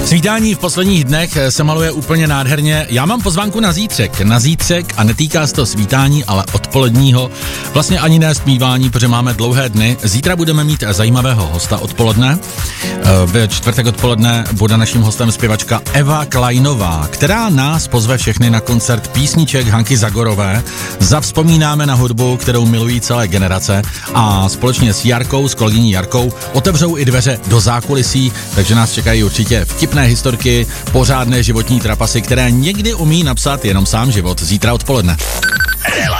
Svítání v posledních dnech se maluje úplně nádherně. Já mám pozvánku na zítřek a netýká se to svítání, ale odpoledního. Vlastně ani ne zpívání, protože máme dlouhé dny. Zítra budeme mít zajímavého hosta odpoledne. Ve čtvrtek odpoledne bude naším hostem zpěvačka Eva Kleinová, která nás pozve všechny na koncert písniček Hanky Zagorové. Zavzpomínáme na hudbu, kterou milují celé generace a společně s Jarkou, s kolegyní Jarkou, otevřou i dveře do zákulisí, takže nás čekají určitě vtipné historky, pořádné životní trapasy, které někdy umí napsat jenom sám život. Zítra odpoledne.